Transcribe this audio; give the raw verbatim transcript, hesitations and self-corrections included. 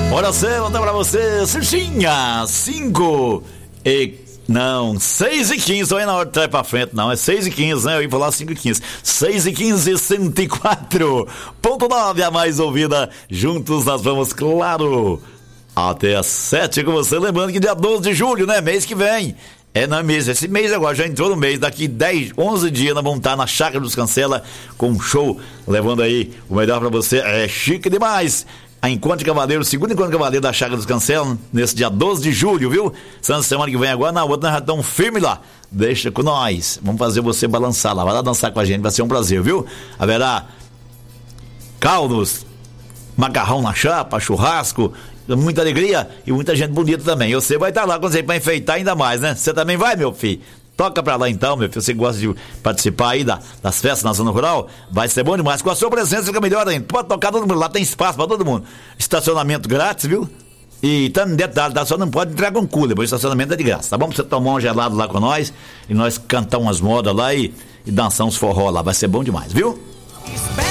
Bora ser, volta pra você, Circinha, cinco e... Não, seis e quinze, não é na hora de trás pra frente, não, é seis e quinze, né? Eu ia falar cinco e quinze. seis e quinze, cento e quatro ponto nove, a mais ouvida. Juntos nós vamos, claro, até às sete com você. Lembrando que dia doze de julho, né? Mês que vem. É, não é mês, esse mês agora já entrou no mês. Daqui dez, onze dias nós vamos estar na Chácara dos Cancela com um show, levando aí o melhor pra você. É chique demais. A Encontro Cavaleiro, o segundo Encontro Cavaleiro da Chácara dos Cancela, nesse dia doze de julho, viu? Essa semana que vem agora, na outra nós já estamos firmes lá. Deixa com nós. Vamos fazer você balançar lá. Vai lá dançar com a gente, vai ser um prazer, viu? Haverá caldos, macarrão na chapa, churrasco, muita alegria e muita gente bonita também. Você vai estar lá quando você vai enfeitar ainda mais, né? Você também vai, meu filho? Toca pra lá então, meu filho. Você gosta de participar aí da, das festas na zona rural? Vai ser bom demais. Com a sua presença fica melhor ainda. Pode tocar todo mundo. Lá tem espaço pra todo mundo. Estacionamento grátis, viu? E tá no detalhe, tá? Só não pode entrar com cooler, o estacionamento é de graça, tá bom? Pra você tomar um gelado lá com nós e nós cantar umas modas lá e, e dançar uns forró lá. Vai ser bom demais, viu?